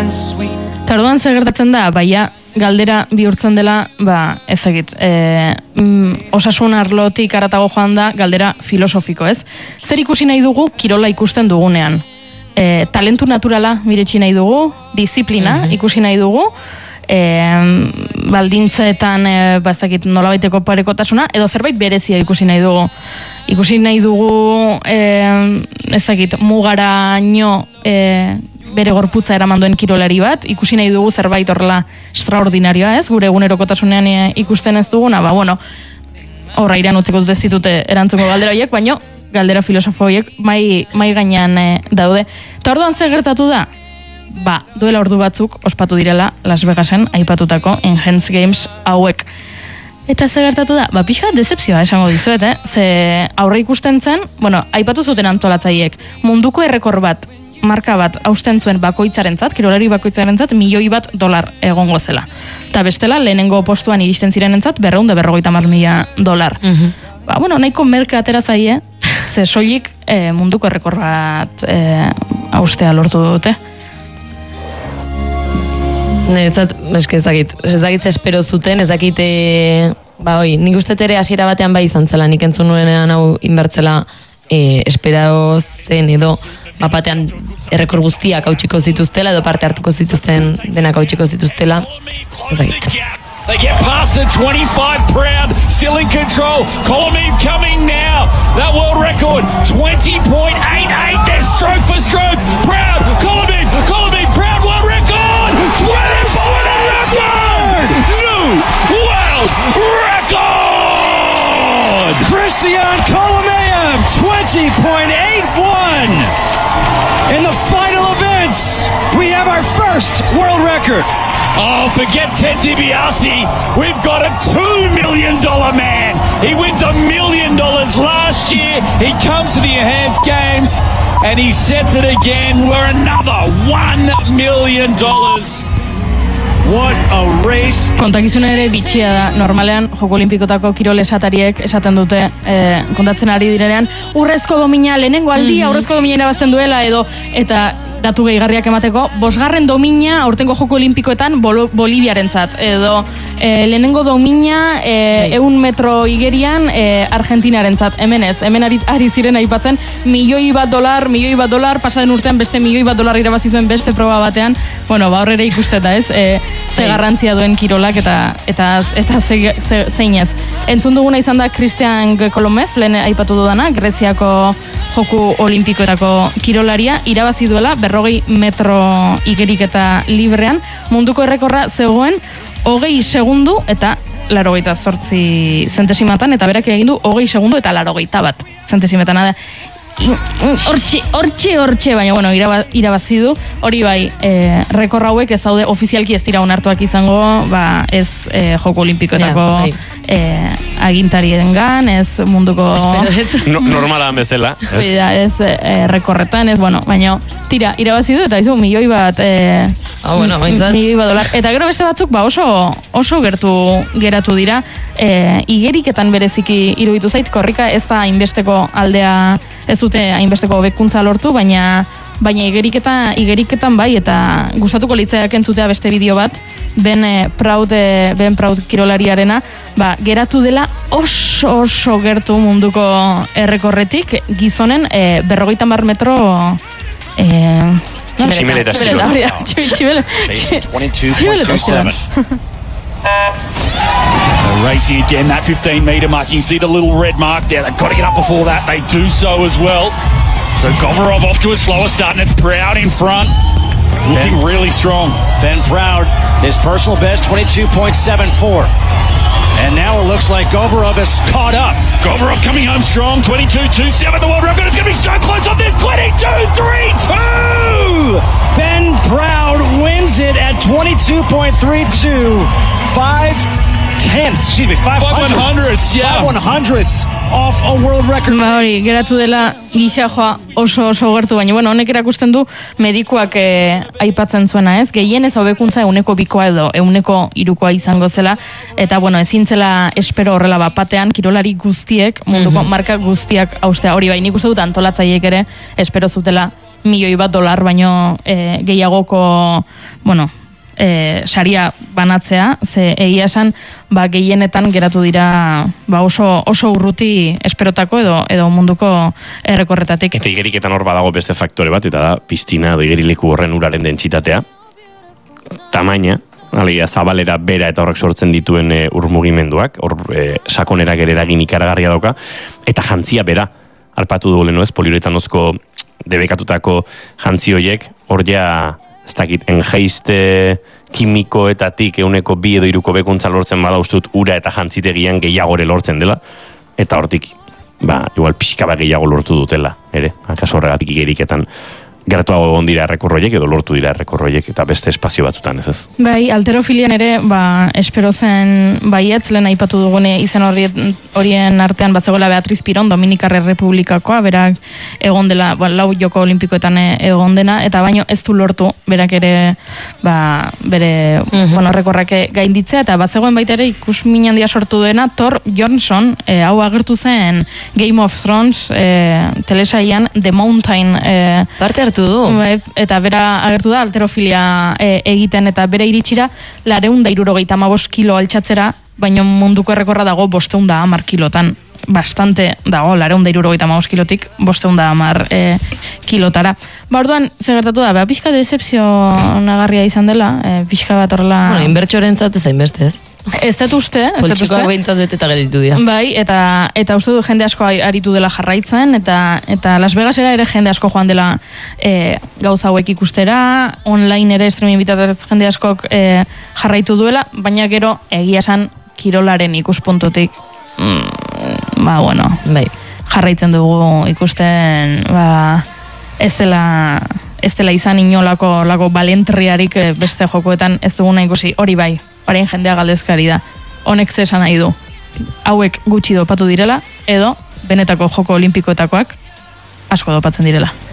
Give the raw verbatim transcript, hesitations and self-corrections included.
Eta orduan zer gertatzen da, baina galdera bihurtzen dela, ba, ez egit, e, mm, osasun arlotik aratago joan da, galdera filosofiko, ez? Zer ikusi nahi dugu, kirola ikusten dugunean? E, talentu naturala miretsi nahi dugu, disiplina mm-hmm. ikusi nahi dugu, e, baldintzeetan, e, ba, ez dakit, nolabaiteko parekotasuna, edo zerbait berezia ikusi nahi dugu. Ikusi nahi dugu, e, ez dakit, mugaraino, e, bere gorputza eraman duen kirolari bat, ikusi nahi dugu zerbait horrela extraordinarioa, ez? Gure egunerokotasunean ikusten ez duguna, ba, bueno, horra iran utziko dute zitute erantzuko galdera horiek, baino galdera filosofo horiek mai, mai gainean e, daude. Eta orduan zer gertatu da? Ba, duela ordu batzuk ospatu direla Las Vegasen aipatutako Enhanced Games hauek. Eta zer gertatu da? Ba, pixka decepzioa esango dizuet, eh? Ze aurre ikusten zen, bueno, aipatu zuten antolatzaileek, munduko errekor bat, marka bat hausten zuen bakoitzarentzat, kirolari bakoitzarentzat, milioi bat dolar egongo zela. Eta bestela, lehenengo postuan iristen zirenentzat, berreun da berrogeita hamar mila dolar. Mm-hmm. Ba, bueno, nahiko merka atera zaie, ze soilik e, munduko errekor bat e, haustea lortu dute. Neretzat, eske ezagit, ezagit espero zuten, ezakit, e, ba, oi, nik uste ere hasiera batean bai izan zela, nik entzun nuenean hau inbertzela e, esperao zen edo, batean errekor guztiak hautsiko zituztela edo parte hartuko zituzten denak hautsiko zituztela. Ezagit. They get past the twenty-five Proud, still in control. Kolomev coming now. That world record, twenty point eight eight. They're stroke for stroke. Proud, Kolomev, Kolomev, Proud world record. twenty point eight record. New world record. Christian Kolomev, twenty point eight one. In the final events, we have our first world record. Oh, forget Ted DiBiase. We've got a two million dollars man. He wins a million dollars last year. He comes to the Enhanced Games and he sets it again. We're another one million dollars. What a race. Kontakizuna ere bitxia da. Normalean, Joko Olimpikotako kirol esatariek esaten dute, eh, kontatzen ari direnean, urrezko domina, lehenengo aldia, mm-hmm. urrezko domina irabazten duela, edo, eta datu gehigarriak emateko, bosgarren domina aurtengo Joko Olimpikoetan Bol- Boliviarentzat, edo e, lehenengo domina e, eun metro igerian e, Argentinarentzat, hemen ez, hemen ari, ari ziren aipatzen, milioi bat dolar, milioi bat dolar, pasaden urtean beste milioi bat dolar irabazi zuen beste proba batean, bueno, ba horrere ikusteta ez, e, ze garrantzia duen kirolak eta eta eta ze, ze, zeinez. Entzun duguna izan da Christian Kolomev, lehen aipatu dudana, Greziako Joku Olimpikoetako kirolaria, irabazi duela berrogei metro igerik eta librean, munduko errekorra zegoen hogei segundu eta larogeita zortzi zentesimatan, eta berak egin du hogei segundu eta larogeita bat zentesimetan da. Hortxe, hortxe, hortxe, baina, bueno, iraba, irabazi du, hori bai, e, rekor hauek ez daude ofizialki ez dira onartuak izango, ba, ez e, Joko Olimpikoetako yeah, e, agintariengan, ez munduko... no, normala bezala. Ez, ez e, rekorretan, ez, bueno, baina, tira, irabazi du, eta izu, milioi bat, e, ah, bueno, milioi bat dolar. Eta gero beste batzuk, ba, oso, oso gertu geratu dira, e, igeriketan bereziki iruditu zait, korrika ez da inbesteko aldea, ez dute hainbesteko hobekuntza lortu, baina baina igeriketa, igeriketan bai, eta gustatuko litzaiak entzutea beste bideo bat, Ben eh, Proud, eh, Ben Proud kirolariarena, ba, geratu dela oso oso gertu munduko errekorretik, gizonen eh, berrogeita hamar metro eh, Tximeleta, tximeleta, tximeleta, They're racing again, that fifteen metre mark. You can see the little red mark there. They've got to get up before that. They do so as well. So Govorov off to a slower start, and it's Proud in front. Looking ben, really strong. Ben Proud, his personal best, twenty-two point seven four. And now it looks like Govorov is caught up. Govorov coming home strong, twenty-two two seven, the world record. It's going to be so close on this, twenty-two three two! Ben Proud wins it at twenty-two point three two. Five tenths, excuse me, five hundredths. Five one hundredths, yeah. Five one hundredths off a world record. Ba hori, geratu dela gisa joa oso oso gertu, baina bueno, honek erakusten du medikuak eh, aipatzen zuena, ez? Gehienez hobekuntza euneko bikoa edo euneko hirukoa izango zela, eta bueno, ezin zela espero horrela bapatean kirolari guztiek, munduko mm-hmm. marka guztiak haustea. Hori bai, nik uste dut antolatzaileek ere espero zutela milioi bat dolar baino e, gehiagoko, bueno, e, saria banatzea, ze egia esan, ba, gehienetan geratu dira ba, oso, oso urruti esperotako edo edo munduko errekorretatik. Eta igeriketan hor badago beste faktore bat, eta da, piztina edo igerileku horren uraren dentsitatea, tamaina, alegia zabalera bera eta horrek sortzen dituen e, urmugimenduak, hor e, sakonerak ere eragin ikaragarria dauka, eta jantzia bera, arpatu dugu leno ez, poliuretanozko debekatutako jantzi horiek, hor ja, ez dakit, engeiste kimikoetatik euneko bi edo iruko bekuntza lortzen bada ustut ura eta jantzitegian gehiagore lortzen dela, eta hortik, ba, igual pixka bat gehiago lortu dutela, ere, akaso horregatik igeriketan geratuago egon dira errekorroiek edo lortu dira errekorroiek eta beste espazio batzutan, ez ez? Bai, alterofilian ere, ba, espero zen baietz, lehen aipatu dugune izen horien, horien artean batzegoela Beatriz Piron, Dominikar Errepublikakoa, berak egon dela, ba, lau joko olimpikoetan egon dena, eta baino ez du lortu, berak ere, ba, bere, mm-hmm. bueno, errekorrak gainditzea, eta batzegoen baita ere ikusmin handia sortu duena, Thor Johnson, e, hau agertu zen Game of Thrones e, telesaian The Mountain e, parte du. Eta bera agertu da alterofilia e, egiten eta bere iritsira lareun da irurogeita hamabost kilo altxatzera, baina munduko errekorra dago bosteun da hamar kilotan. Bastante dago, lareun da irurogeita hamabost kilotik bosteun da hamar e, kilotara. Ba, orduan, zer gertatu da, ba, pixka decepzio nagarria izan dela, e, pixka bat horrela... Bueno, inbertsoren zat ez hainbeste ez? Ez dut uste, ez dut uste. Poltsikoak behintzat bete eta gelditu dira. Bai, eta, eta uste du jende asko aritu dela jarraitzen, eta, eta Las Vegasera ere jende asko joan dela e, gauza hauek ikustera, online ere streaming bitartez jende askok e, jarraitu duela, baina gero egia esan kirolaren ikuspuntutik, mm, ba, bueno, bai. Jarraitzen dugu ikusten, ba, ez dela... ez dela izan inolako lako balentriarik beste jokoetan ez duguna ikusi, hori bai, orain jendea galdezkari da. Honek ze esan nahi du, hauek gutxi dopatu direla, edo benetako joko olimpikoetakoak asko dopatzen direla.